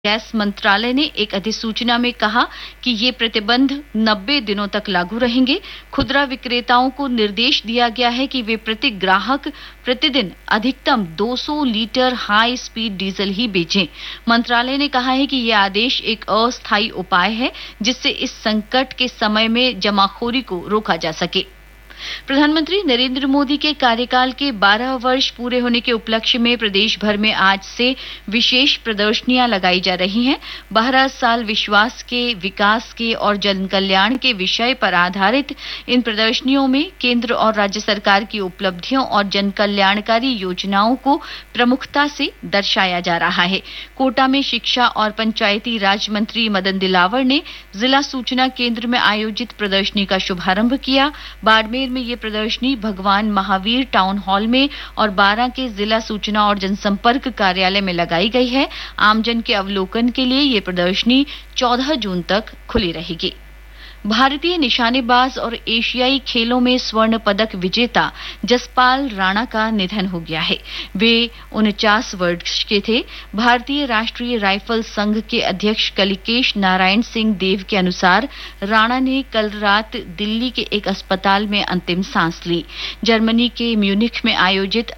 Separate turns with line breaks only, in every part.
Gas मंत्रालय ने एक अधिसूचना में कहा कि ये प्रतिबंध 90 दिनों तक लागू रहेंगे। खुदरा विक्रेताओं को निर्देश दिया गया है कि वे प्रति ग्राहक प्रतिदिन अधिकतम 200 लीटर हाई स्पीड डीजल ही बेचें। मंत्रालय ने कहा है कि यह आदेश एक अस्थायी उपाय है जिससे इस संकट के समय में जमाखोरी को रोका जा सके। प्रधानमंत्री नरेंद्र मोदी के कार्यकाल के 12 वर्ष पूरे होने के उपलक्ष्य में प्रदेश भर में आज से विशेष प्रदर्शनियां लगाई जा रही हैं। 12 साल विश्वास के, विकास के और जन कल्याण के विषय पर आधारित इन प्रदर्शनियों में केंद्र और राज्य सरकार की उपलब्धियों और जन कल्याणकारी योजनाओं को प्रमुखता से दर्शाया जा रहा है। कोटा में शिक्षा और पंचायती राज मंत्री मदन दिलावर ने जिला सूचना केंद्र में आयोजित प्रदर्शनी का शुभारंभ किया। बाड़मेर में ये प्रदर्शनी भगवान महावीर टाउन हॉल में और 12 के जिला सूचना और जनसंपर्क कार्यालय में लगाई गई है। आमजन के अवलोकन के लिए ये प्रदर्शनी 14 जून तक खुली रहेगी। भारतीय निशानेबाज और एशियाई खेलों में स्वर्ण पदक विजेता जसपाल राणा का निधन हो गया है। वे 49 वर्ष के थे। भारतीय राष्ट्रीय राइफल संघ के अध्यक्ष कलिकेश नारायण सिंह देव के अनुसार राणा ने कल रात दिल्ली के एक अस्पताल में अंतिम सांस ली। जर्मनी के म्यूनिख में आयोजित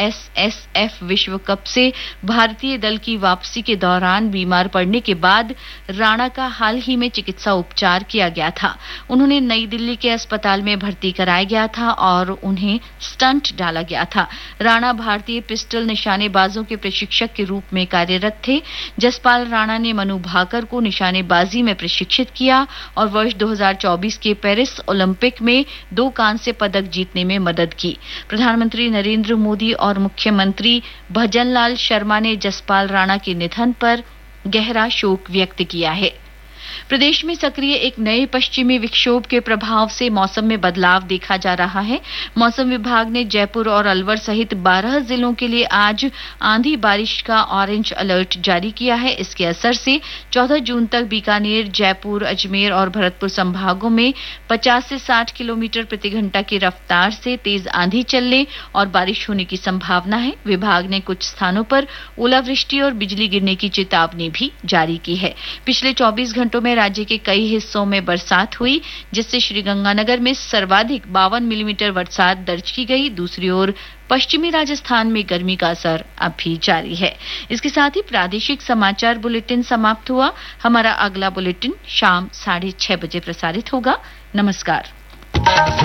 ISSF विश्व कप से भारतीय दल की वापसी के दौरान बीमार पड़ने के बाद राणा का हाल ही में चिकित्सा उपचार किया गया था। उन्होंने नई दिल्ली के अस्पताल में भर्ती कराया गया था और उन्हें स्टंट डाला गया था। राणा भारतीय पिस्टल निशानेबाजों के प्रशिक्षक के रूप में कार्यरत थे। जसपाल राणा ने मनु भाकर को निशानेबाजी में प्रशिक्षित किया और वर्ष 2024 के पेरिस ओलंपिक में 2 कांस्य पदक जीतने में मदद की। प्रधानमंत्री नरेंद्र मोदी और मुख्यमंत्री भजनलाल शर्मा ने जसपाल राणा के निधन पर गहरा शोक व्यक्त किया है। प्रदेश में सक्रिय एक नए पश्चिमी विक्षोभ के प्रभाव से मौसम में बदलाव देखा जा रहा है। मौसम विभाग ने जयपुर और अलवर सहित 12 जिलों के लिए आज आंधी बारिश का ऑरेंज अलर्ट जारी किया है। इसके असर से 14 जून तक बीकानेर, जयपुर, अजमेर और भरतपुर संभागों में 50 से 60 किलोमीटर प्रति घंटा की रफ्तार से तेज आंधी चलने और बारिश होने की संभावना है। विभाग ने कुछ स्थानों पर ओलावृष्टि और बिजली गिरने की चेतावनी भी जारी की है। पिछले 24 घंटों में राज्य के कई हिस्सों में बरसात हुई, जिससे श्रीगंगानगर में सर्वाधिक 52 मिलीमीटर बरसात दर्ज की गई। दूसरी ओर पश्चिमी राजस्थान में गर्मी का असर अब भी जारी है। इसके साथ ही प्रादेशिक समाचार बुलेटिन समाप्त हुआ। हमारा अगला बुलेटिन शाम 6:30 बजे प्रसारित होगा। नमस्कार।